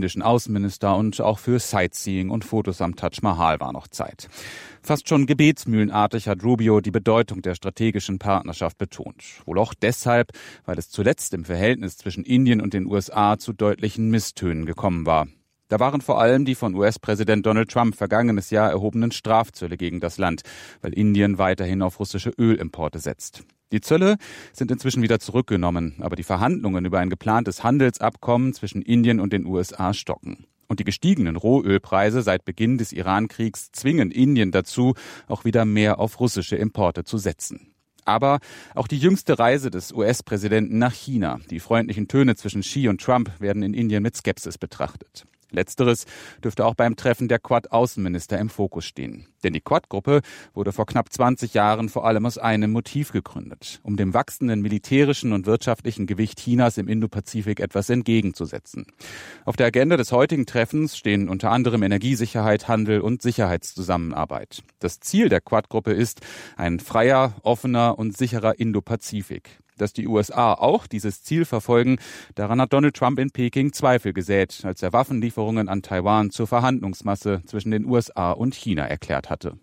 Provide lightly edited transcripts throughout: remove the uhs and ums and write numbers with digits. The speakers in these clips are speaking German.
indischen Außenminister und auch für Sightseeing und Fotos am Taj Mahal war noch Zeit. Fast schon gebetsmühlenartig hat Rubio die Bedeutung der strategischen Partnerschaft betont. Wohl auch deshalb, weil es zuletzt im Verhältnis zwischen Indien und den USA zu deutlichen Misstönen gekommen war. Da waren vor allem die von US-Präsident Donald Trump vergangenes Jahr erhobenen Strafzölle gegen das Land, weil Indien weiterhin auf russische Ölimporte setzt. Die Zölle sind inzwischen wieder zurückgenommen, aber die Verhandlungen über ein geplantes Handelsabkommen zwischen Indien und den USA stocken. Und die gestiegenen Rohölpreise seit Beginn des Iran-Kriegs zwingen Indien dazu, auch wieder mehr auf russische Importe zu setzen. Aber auch die jüngste Reise des US-Präsidenten nach China, die freundlichen Töne zwischen Xi und Trump werden in Indien mit Skepsis betrachtet. Letzteres dürfte auch beim Treffen der Quad-Außenminister im Fokus stehen. Denn die Quad-Gruppe wurde vor knapp 20 Jahren vor allem aus einem Motiv gegründet, um dem wachsenden militärischen und wirtschaftlichen Gewicht Chinas im Indopazifik etwas entgegenzusetzen. Auf der Agenda des heutigen Treffens stehen unter anderem Energiesicherheit, Handel und Sicherheitszusammenarbeit. Das Ziel der Quad-Gruppe ist ein freier, offener und sicherer Indopazifik. Dass die USA auch dieses Ziel verfolgen, daran hat Donald Trump in Peking Zweifel gesät, als er Waffenlieferungen an Taiwan zur Verhandlungsmasse zwischen den USA und China erklärt hatte.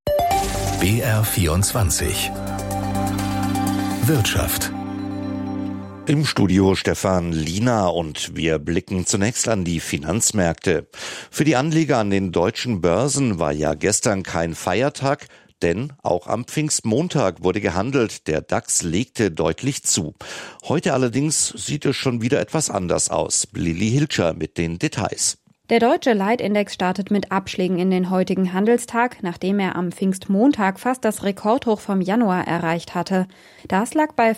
BR24 Wirtschaft. Im Studio Stefan Liener und wir blicken zunächst an die Finanzmärkte. Für die Anleger an den deutschen Börsen war ja gestern kein Feiertag, denn auch am Pfingstmontag wurde gehandelt. Der DAX legte deutlich zu. Heute allerdings sieht es schon wieder etwas anders aus. Lilly Hilscher mit den Details. Der deutsche Leitindex startet mit Abschlägen in den heutigen Handelstag, nachdem er am Pfingstmontag fast das Rekordhoch vom Januar erreicht hatte. Das lag bei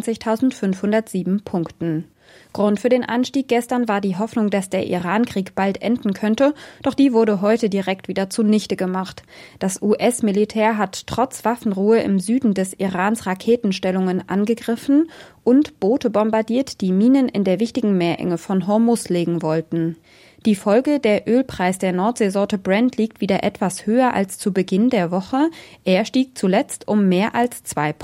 25.507 Punkten. Grund für den Anstieg gestern war die Hoffnung, dass der Iran-Krieg bald enden könnte, doch die wurde heute direkt wieder zunichte gemacht. Das US-Militär hat trotz Waffenruhe im Süden des Irans Raketenstellungen angegriffen und Boote bombardiert, die Minen in der wichtigen Meerenge von Hormuz legen wollten. Die Folge: der Ölpreis der Nordseesorte Brent liegt wieder etwas höher als zu Beginn der Woche. Er stieg zuletzt um mehr als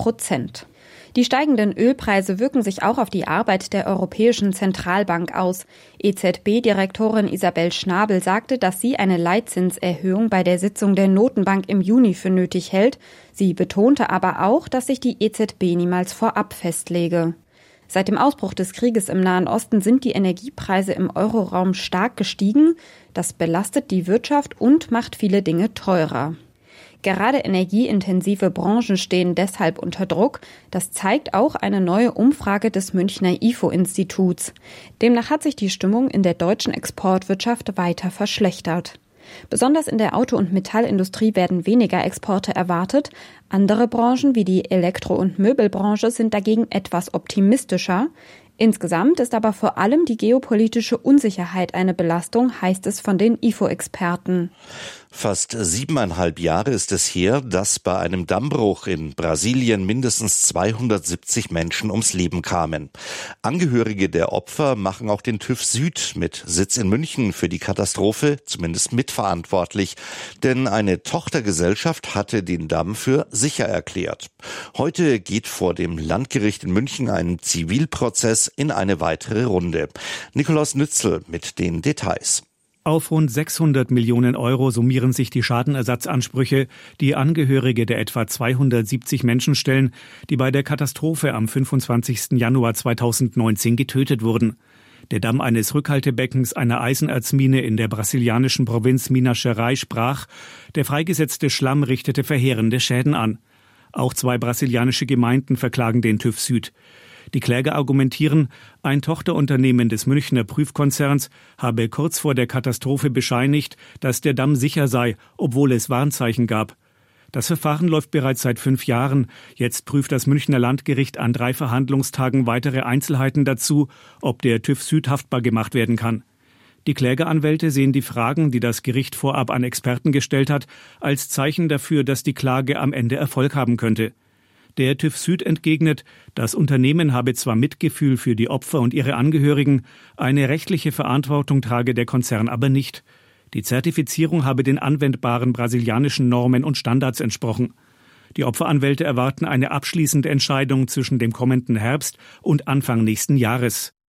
2%. Die steigenden Ölpreise wirken sich auch auf die Arbeit der Europäischen Zentralbank aus. EZB-Direktorin Isabel Schnabel sagte, dass sie eine Leitzinserhöhung bei der Sitzung der Notenbank im Juni für nötig hält. Sie betonte aber auch, dass sich die EZB niemals vorab festlege. Seit dem Ausbruch des Krieges im Nahen Osten sind die Energiepreise im Euroraum stark gestiegen. Das belastet die Wirtschaft und macht viele Dinge teurer. Gerade energieintensive Branchen stehen deshalb unter Druck. Das zeigt auch eine neue Umfrage des Münchner IFO-Instituts. Demnach hat sich die Stimmung in der deutschen Exportwirtschaft weiter verschlechtert. Besonders in der Auto- und Metallindustrie werden weniger Exporte erwartet. Andere Branchen wie die Elektro- und Möbelbranche sind dagegen etwas optimistischer. Insgesamt ist aber vor allem die geopolitische Unsicherheit eine Belastung, heißt es von den IFO-Experten. Fast 7,5 Jahre ist es her, dass bei einem Dammbruch in Brasilien mindestens 270 Menschen ums Leben kamen. Angehörige der Opfer machen auch den TÜV Süd mit Sitz in München für die Katastrophe zumindest mitverantwortlich. Denn eine Tochtergesellschaft hatte den Damm für sicher erklärt. Heute geht vor dem Landgericht in München ein Zivilprozess in eine weitere Runde. Nikolaus Nützel mit den Details. Auf rund 600 Millionen Euro summieren sich die Schadenersatzansprüche, die Angehörige der etwa 270 Menschen stellen, die bei der Katastrophe am 25. Januar 2019 getötet wurden. Der Damm eines Rückhaltebeckens einer Eisenerzmine in der brasilianischen Provinz Minas Gerais brach. Der freigesetzte Schlamm richtete verheerende Schäden an. Auch 2 brasilianische Gemeinden verklagen den TÜV Süd. Die Kläger argumentieren, ein Tochterunternehmen des Münchner Prüfkonzerns habe kurz vor der Katastrophe bescheinigt, dass der Damm sicher sei, obwohl es Warnzeichen gab. Das Verfahren läuft bereits seit 5 Jahren. Jetzt prüft das Münchner Landgericht an 3 Verhandlungstagen weitere Einzelheiten dazu, ob der TÜV Süd haftbar gemacht werden kann. Die Klägeranwälte sehen die Fragen, die das Gericht vorab an Experten gestellt hat, als Zeichen dafür, dass die Klage am Ende Erfolg haben könnte. Der TÜV Süd entgegnet, das Unternehmen habe zwar Mitgefühl für die Opfer und ihre Angehörigen, eine rechtliche Verantwortung trage der Konzern aber nicht. Die Zertifizierung habe den anwendbaren brasilianischen Normen und Standards entsprochen. Die Opferanwälte erwarten eine abschließende Entscheidung zwischen dem kommenden Herbst und Anfang nächsten Jahres.